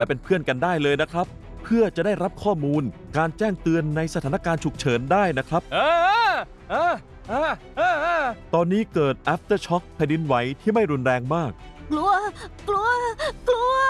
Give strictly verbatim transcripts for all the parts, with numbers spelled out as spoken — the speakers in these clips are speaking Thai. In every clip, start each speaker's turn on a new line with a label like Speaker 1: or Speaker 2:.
Speaker 1: และเป็นเพื่อนกันได้เลยนะครับเพื่อจะได้รับข้อมูลการแจ้งเตือนในสถานการณ์ฉุกเฉินได้นะครับเออเออเออเออเออตอนนี้เกิด after shock แผ่นดินไหวที่ไม่รุนแรงมาก
Speaker 2: กลัวกลัวกลัว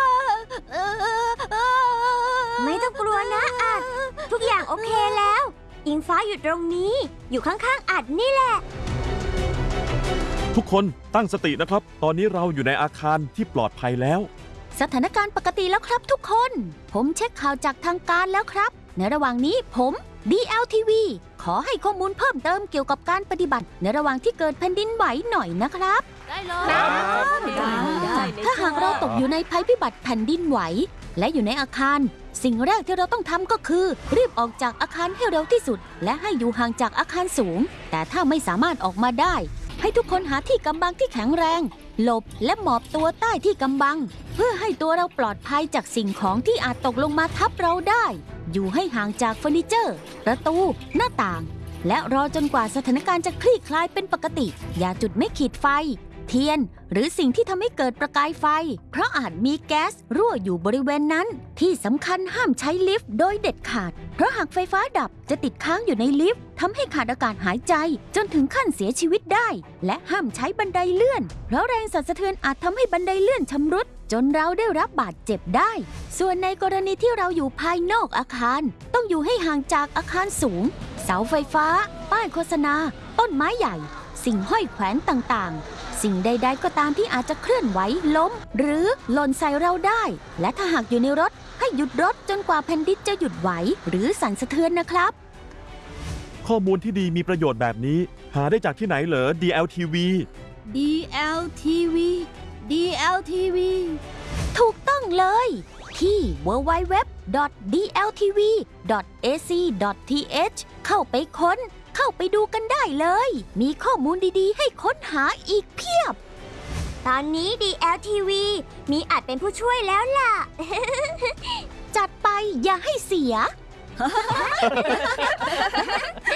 Speaker 3: ไม่ต้องกลัวนะอัดทุกอย่างโอเคแล้วอิงฟ้าอยู่ตรงนี้อยู่ข้างๆอัดนี่แหละ
Speaker 1: ทุกคนตั้งสตินะครับตอนนี้เราอยู่ในอาคารที่ปลอดภัยแล้ว
Speaker 2: สถานการณ์ปกติแล้วครับทุกคนผมเช็คข่าวจากทางการแล้วครับในระหว่างนี้ผม ดี แอล ที วี ขอให้ข้อมูลเพิ่มเติมเกี่ยวกับการปฏิบัติในระหว่างที่เกิดแผ่นดินไหวหน่อยนะครับ
Speaker 3: ได้เลย
Speaker 2: ถ้าหากเราตกอยู่ในภัยพิบัติแผ่นดินไหวและอยู่ในอาคารสิ่งแรกที่เราต้องทำก็คือรีบออกจากอาคารให้เร็วที่สุดและให้อยู่ห่างจากอาคารสูงแต่ถ้าไม่สามารถออกมาได้ให้ทุกคนหาที่กำบังที่แข็งแรงหลบและหมอบตัวใต้ที่กำบังเพื่อให้ตัวเราปลอดภัยจากสิ่งของที่อาจตกลงมาทับเราได้อยู่ให้ห่างจากเฟอร์นิเจอร์ประตูหน้าต่างและรอจนกว่าสถานการณ์จะคลี่คลายเป็นปกติอย่าจุดไม่ขีดไฟเทียนหรือสิ่งที่ทำให้เกิดประกายไฟเพราะอาจมีแก๊สรั่วอยู่บริเวณนั้นที่สำคัญห้ามใช้ลิฟต์โดยเด็ดขาดเพราะหากไฟฟ้าดับจะติดค้างอยู่ในลิฟต์ทำให้ขาดอากาศหายใจจนถึงขั้นเสียชีวิตได้และห้ามใช้บันไดเลื่อนเพราะแรงสั่นสะเทือนอาจทำให้บันไดเลื่อนชำรุดจนเราได้รับบาดเจ็บได้ส่วนในกรณีที่เราอยู่ภายนอกอาคารต้องอยู่ให้ห่างจากอาคารสูงเสาไฟฟ้าป้ายโฆษณาต้นไม้ใหญ่สิ่งห้อยแขวนต่างๆสิ่งใดๆก็ตามที่อาจจะเคลื่อนไหวล้มหรือหล่นใส่เราได้และถ้าหากอยู่ในรถให้หยุดรถจนกว่าแผ่นดินจะหยุดไหวหรือสั่นสะเทือนนะครับ
Speaker 1: ข้อมูลที่ดีมีประโยชน์แบบนี้หาได้จากที่ไหนเหรอ ดี แอล ที วี
Speaker 2: ดี แอล ที วี ดี แอล ที วี ถูกต้องเลยที่ ดับเบิลยู ดับเบิลยู ดับเบิลยู ดอท ดี แอล ที วี ดอท เอ ซี ดอท ที เอช เข้าไปค้นเข้าไปดูกันได้เลยมีข้อมูลดีๆให้ค้นหาอีกเพียบ
Speaker 3: ตอนนี้ ดี แอล ที วี มีอัดเป็นผู้ช่วยแล้วล่ะ
Speaker 2: จัดไปอย่าให้เสีย